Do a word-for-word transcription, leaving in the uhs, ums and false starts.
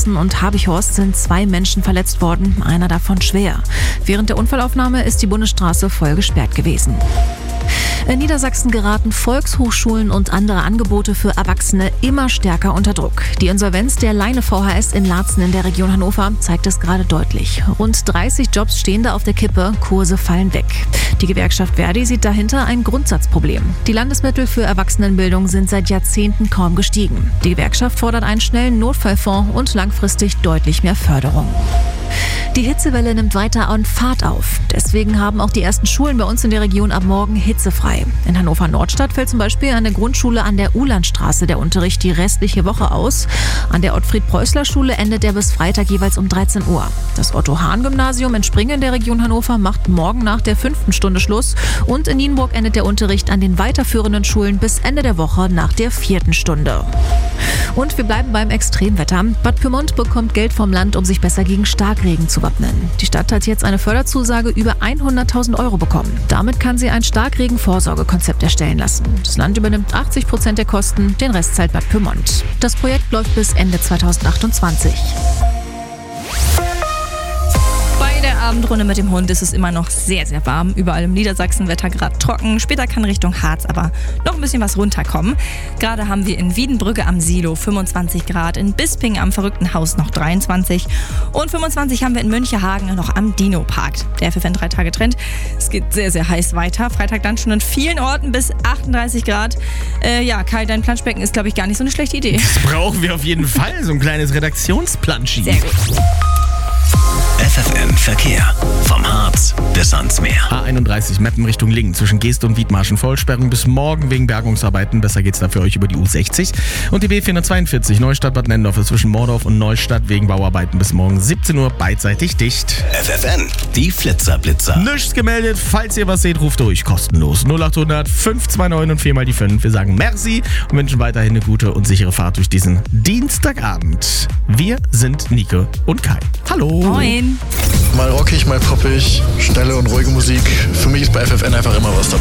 Oberhausen und Habichhorst sind zwei Menschen verletzt worden, einer davon schwer. Während der Unfallaufnahme ist die Bundesstraße voll gesperrt gewesen. In Niedersachsen geraten Volkshochschulen und andere Angebote für Erwachsene immer stärker unter Druck. Die Insolvenz der Leine V H S in Laatzen in der Region Hannover zeigt es gerade deutlich. Rund dreißig Jobs stehen da auf der Kippe, Kurse fallen weg. Die Gewerkschaft Verdi sieht dahinter ein Grundsatzproblem. Die Landesmittel für Erwachsenenbildung sind seit Jahrzehnten kaum gestiegen. Die Gewerkschaft fordert einen schnellen Notfallfonds und langfristig deutlich mehr Förderung. Die Hitzewelle nimmt weiter an Fahrt auf. Deswegen haben auch die ersten Schulen bei uns in der Region ab morgen hitzefrei. In Hannover-Nordstadt fällt zum Beispiel an der Grundschule an der Uhlandstraße der Unterricht die restliche Woche aus. An der Ottfried-Preußler-Schule endet er bis Freitag jeweils um dreizehn Uhr. Das Otto-Hahn-Gymnasium in Springe in der Region Hannover macht morgen nach der fünften Stunde Schluss. Und in Nienburg endet der Unterricht an den weiterführenden Schulen bis Ende der Woche nach der vierten Stunde. Und wir bleiben beim Extremwetter. Bad Pyrmont bekommt Geld vom Land, um sich besser gegen Starkregen zu wappnen. Die Stadt hat jetzt eine Förderzusage über hunderttausend Euro bekommen. Damit kann sie ein Starkregen-Vorsorgekonzept erstellen lassen. Das Land übernimmt achtzig Prozent der Kosten, den Rest zahlt Bad Pyrmont. Das Projekt läuft bis Ende zweitausendachtundzwanzig. Bei der Abendrunde mit dem Hund ist es immer noch sehr, sehr warm. Überall im Niedersachsen Wetter gerade trocken. Später kann Richtung Harz aber noch ein bisschen was runterkommen. Gerade haben wir in Wiedenbrügge am Silo fünfundzwanzig Grad, in Bisping am Verrückten Haus noch dreiundzwanzig und fünfundzwanzig haben wir in Münchehagen noch am Dino-Park. Der F F N drei Tage Trend. Es geht sehr, sehr heiß weiter. Freitag dann schon in vielen Orten bis achtunddreißig Grad. Äh, ja, Kai, dein Planschbecken ist, glaube ich, gar nicht so eine schlechte Idee. Das brauchen wir auf jeden Fall. So ein kleines Redaktionsplanschi. Sehr gut. F F N Verkehr. Vom Harz bis ans Meer. A einunddreißig Meppen Richtung Lingen zwischen Geest und Wiedmarschen Vollsperrung bis morgen wegen Bergungsarbeiten. Besser geht's da für euch über die U sechzig. Und die B vierhundertzweiundvierzig Neustadt-Bad Nendorf ist zwischen Mordorf und Neustadt wegen Bauarbeiten bis morgen siebzehn Uhr beidseitig dicht. F F N, die Flitzer-Blitzer. Nichts gemeldet. Falls ihr was seht, ruft durch. Kostenlos. null achthundert fünf zwei neun und vier mal die fünf. Wir sagen Merci und wünschen weiterhin eine gute und sichere Fahrt durch diesen Dienstagabend. Wir sind Nike und Kai. Hallo. Moin. Mal rockig, mal poppig, schnelle und ruhige Musik. Für mich ist bei F F N einfach immer was dabei.